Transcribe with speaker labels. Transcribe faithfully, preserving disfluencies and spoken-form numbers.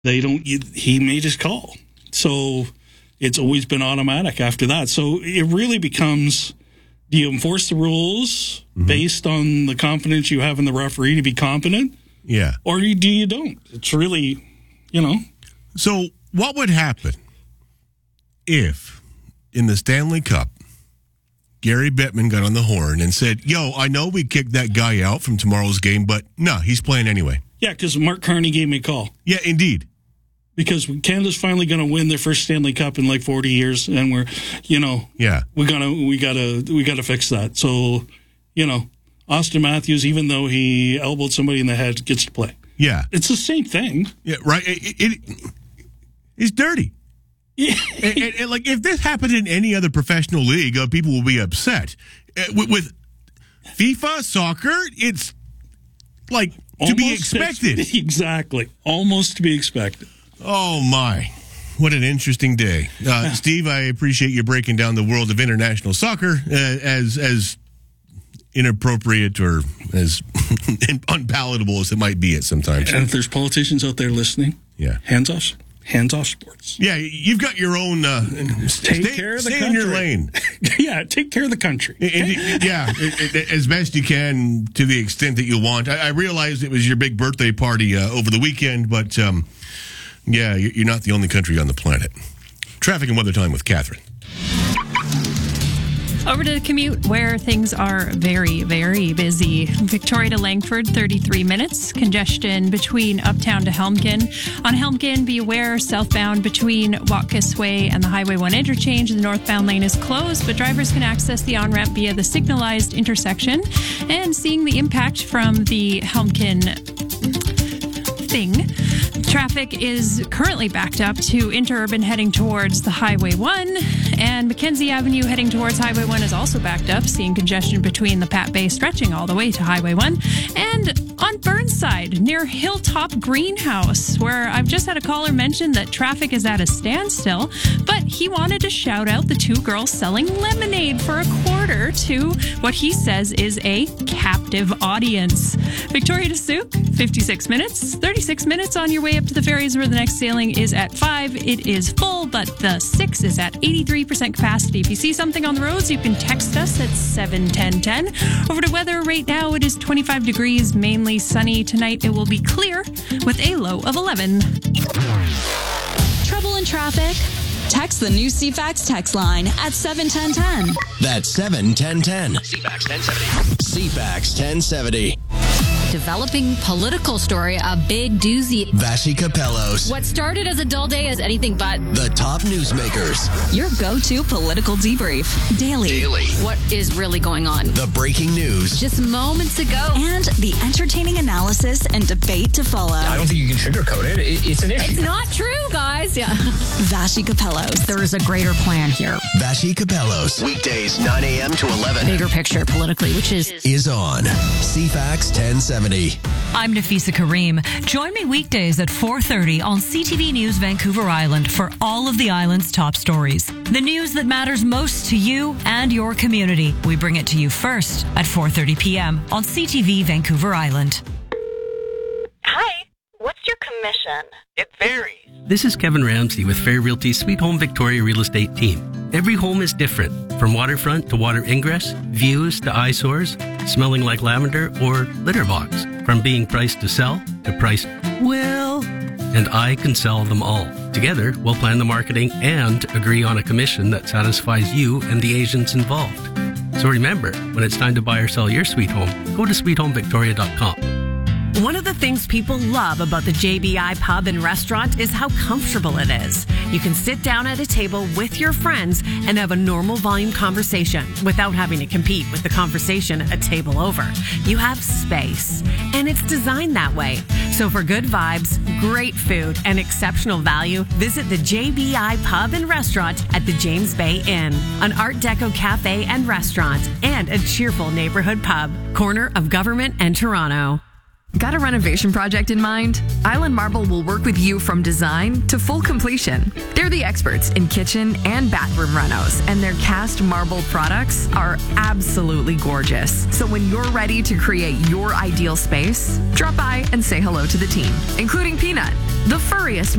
Speaker 1: they don't. He made his call, so it's always been automatic after that. So it really becomes: do you enforce the rules mm-hmm. based on the confidence you have in the referee to be competent?
Speaker 2: Yeah,
Speaker 1: or do you don't? It's really, you know.
Speaker 2: So what would happen if in the Stanley Cup, Gary Bettman got on the horn and said, yo, I know we kicked that guy out from tomorrow's game, but no, he's playing anyway.
Speaker 1: Yeah, because Mark Carney gave me a call.
Speaker 2: Yeah, indeed.
Speaker 1: Because Canada's finally going to win their first Stanley Cup in like forty years, and we're, you know,
Speaker 2: yeah,
Speaker 1: we gotta, we gotta, we gotta fix that. So, you know, Austin Matthews, even though he elbowed somebody in the head, gets to play.
Speaker 2: Yeah,
Speaker 1: it's the same thing.
Speaker 2: Yeah, right. It, it, it's dirty.
Speaker 1: Yeah.
Speaker 2: and, and, and, like, if this happened in any other professional league, uh, people will be upset. Uh, with, with FIFA soccer, it's like to be expected.
Speaker 1: Ex- exactly, almost to be expected.
Speaker 2: Oh my! What an interesting day, uh, Steve. I appreciate you breaking down the world of international soccer uh, as as inappropriate or as unpalatable as it might be at sometimes.
Speaker 1: And if there's politicians out there listening,
Speaker 2: yeah,
Speaker 1: hands off. Hands off sports.
Speaker 2: Yeah, you've got your own. Uh,
Speaker 1: take
Speaker 2: stay,
Speaker 1: care of the
Speaker 2: stay
Speaker 1: country.
Speaker 2: in your lane.
Speaker 1: Yeah, take care of the country.
Speaker 2: It, it, yeah, it, it, as best you can to the extent that you want. I, I realized it was your big birthday party uh, over the weekend, but um, yeah, you're not the only country on the planet. Traffic and weather time with Catherine.
Speaker 3: Over to the commute where things are very, very busy. Victoria to Langford, thirty-three minutes. Congestion between Uptown to Helmkin. On Helmkin, be aware, southbound between Watkis Way and the Highway one interchange. The northbound lane is closed, but drivers can access the on-ramp via the signalized intersection. And seeing the impact from the Helmkin thing. Traffic is currently backed up to Interurban heading towards the Highway one, and Mackenzie Avenue heading towards Highway one is also backed up, seeing congestion between the Pat Bay stretching all the way to Highway one. And on Burnside, near Hilltop Greenhouse, where I've just had a caller mention that traffic is at a standstill, but he wanted to shout out the two girls selling lemonade for a quarter to what he says is a captive audience. Victoria to Souk, fifty-six minutes, thirty-six minutes on your way up to the ferries where the next sailing is at five. It is full, but the six is at eighty-three percent capacity. If you see something on the roads, you can text us at seven ten ten. Over to weather right now, it is twenty-five degrees, mainly sunny. Tonight it will be clear with a low of eleven.
Speaker 4: Trouble in traffic? Text the new C FAX text line at seven ten ten.
Speaker 5: That's seven ten ten. C FAX ten seventy. C FAX ten seventy.
Speaker 6: Developing political story, a big doozy.
Speaker 5: Vassy Capellos.
Speaker 6: What started as a dull day is anything but.
Speaker 5: The top newsmakers.
Speaker 4: Your go-to political debrief. Daily.
Speaker 5: Daily.
Speaker 6: What is really going on?
Speaker 5: The breaking news.
Speaker 6: Just moments ago.
Speaker 4: And the entertaining analysis and debate to follow.
Speaker 7: I don't think you can sugarcoat it. it it's an issue.
Speaker 6: It's not true, guys. Yeah.
Speaker 4: Vassy Capellos.
Speaker 6: There is a greater plan here.
Speaker 5: Vassy Capellos. Weekdays nine a.m. to eleven.
Speaker 6: Bigger picture politically, which is...
Speaker 5: Is on C FAX ten seventy.
Speaker 8: I'm Nafisa Kareem. Join me weekdays at four thirty on C T V News Vancouver Island for all of the island's top stories. The news that matters most to you and your community. We bring it to you first at four thirty p.m. on C T V Vancouver Island.
Speaker 9: Hi, what's your commission?
Speaker 10: It varies. This is Kevin Ramsey with Fair Realty's Sweet Home Victoria Real Estate team. Every home is different, from waterfront to water ingress, views to eyesores, smelling like lavender, or litter box. From being priced to sell to priced, well, and I can sell them all. Together, we'll plan the marketing and agree on a commission that satisfies you and the agents involved. So remember, when it's time to buy or sell your sweet home, go to sweet home victoria dot com.
Speaker 8: One of the things people love about the J B I Pub and Restaurant is how comfortable it is. You can sit down at a table with your friends and have a normal volume conversation without having to compete with the conversation a table over. You have space, and it's designed that way. So for good vibes, great food, and exceptional value, visit the J B I Pub and Restaurant at the James Bay Inn, an Art Deco cafe and restaurant, and a cheerful neighborhood pub, corner of Government and Toronto.
Speaker 11: Got a renovation project in mind? Island Marble will work with you from design to full completion. They're the experts in kitchen and bathroom renos, and their cast marble products are absolutely gorgeous. So when you're ready to create your ideal space, drop by and say hello to the team, including Peanut, the furriest